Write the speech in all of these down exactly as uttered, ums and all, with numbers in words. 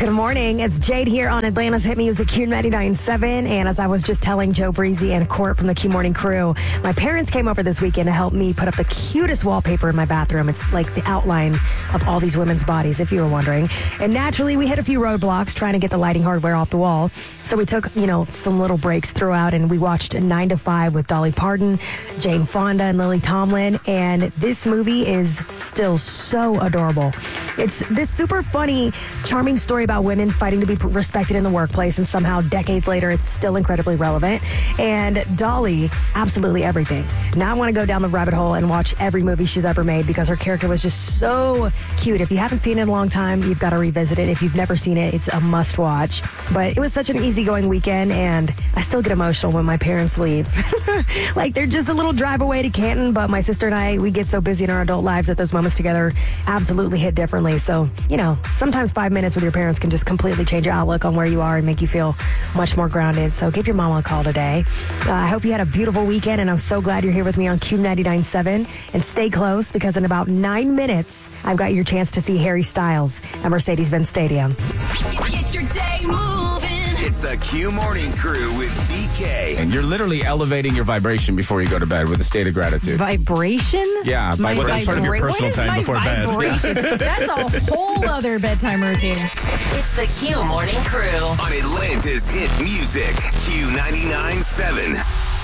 Good morning. It's Jade here on Atlanta's Hit Music Q ninety-nine point seven. And as I was just telling Joe Breezy and Court from the Q Morning Crew, my parents came over this weekend to help me put up the cutest wallpaper in my bathroom. It's like the outline of all these women's bodies, if you were wondering. And naturally, we hit a few roadblocks trying to get the lighting hardware off the wall. So we took, you know, some little breaks throughout, and we watched nine to five with Dolly Parton, Jane Fonda, and Lily Tomlin. And this movie is still so adorable. It's this super funny, charming story about women fighting to be respected in the workplace, and somehow decades later it's still incredibly relevant. And Dolly, absolutely everything. Now I want to go down the rabbit hole and watch every movie she's ever made because her character was just so cute. If you haven't seen it in a long time, you've got to revisit it. If you've never seen it, it's a must watch. But it was such an easygoing weekend, and I still get emotional when my parents leave. Like, they're just a little drive away to Canton, but my sister and I, we get so busy in our adult lives that those moments together absolutely hit differently. So, you know, sometimes five minutes with your parents can just completely change your outlook on where you are and make you feel much more grounded. So give your mama a call today. Uh, I hope you had a beautiful weekend, and I'm so glad you're here with me on Q ninety-nine point seven. And stay close, because in about nine minutes, I've got your chance to see Harry Styles at Mercedes-Benz Stadium. Get your day moving. It's the Q Morning Crew with D K. And you're literally elevating your vibration before you go to bed with a state of gratitude. Vibration? Yeah, My vibration. That's part of your personal time before bed. bed. That's a whole other bedtime routine. It's the Q Morning Crew On Atlanta's Hit Music, Q ninety-nine point seven.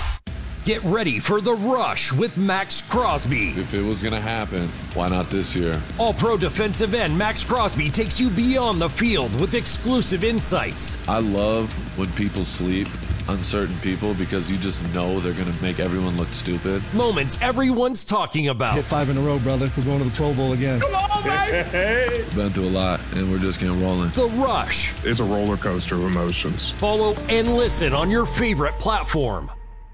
Get ready for The Rush with Max Crosby. If it was going to happen, why not this year? All-pro defensive end Max Crosby takes you beyond the field with exclusive insights. I love when people sleep, uncertain people, because you just know they're going to make everyone look stupid. Moments everyone's talking about. Hit five in a row, brother. We're going to the Pro Bowl again. Come on, baby! Been through a lot, and we're just getting rolling. The Rush. It's a roller coaster of emotions. Follow and listen on your favorite platform.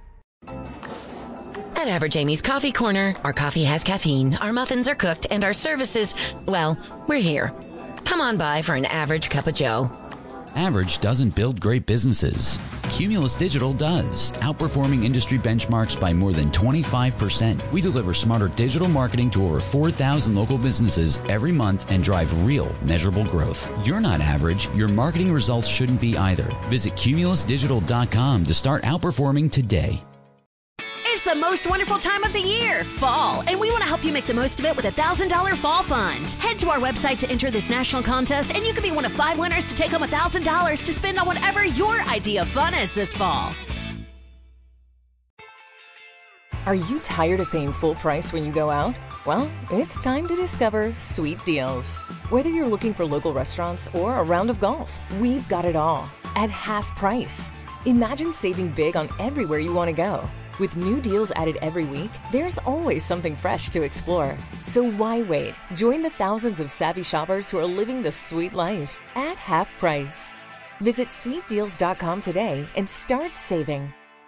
At Average Amy's Coffee Corner, our coffee has caffeine, our muffins are cooked, and our services, well, we're here. Come on by for an average cup of joe. Average doesn't build great businesses. Cumulus Digital does, outperforming industry benchmarks by more than twenty-five percent. We deliver smarter digital marketing to over four thousand local businesses every month and drive real, measurable growth. You're not average. Your marketing results shouldn't be either. Visit cumulus digital dot com to start outperforming today. It's the most wonderful time of the year, fall, and we want to help you make the most of it with a one thousand dollars Fall Fund. Head to our website to enter this national contest, and you could be one of five winners to take home one thousand dollars to spend on whatever your idea of fun is this fall. Are you tired of paying full price when you go out? Well, it's time to discover Sweet Deals. Whether you're looking for local restaurants or a round of golf, we've got it all at half price. Imagine saving big on everywhere you want to go. With new deals added every week, there's always something fresh to explore. So why wait? Join the thousands of savvy shoppers who are living the sweet life at half price. Visit sweet deals dot com today and start saving.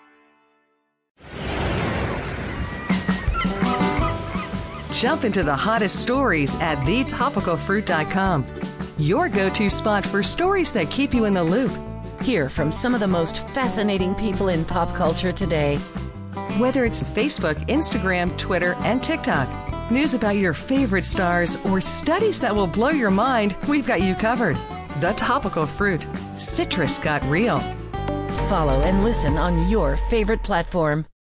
Jump into the hottest stories at the topical fruit dot com. Your go-to spot for stories that keep you in the loop. Hear from some of the most fascinating people in pop culture today. Whether it's Facebook, Instagram, Twitter, and TikTok, news about your favorite stars, or studies that will blow your mind, we've got you covered. The Topical Fruit. Citrus got real. Follow and listen on your favorite platform.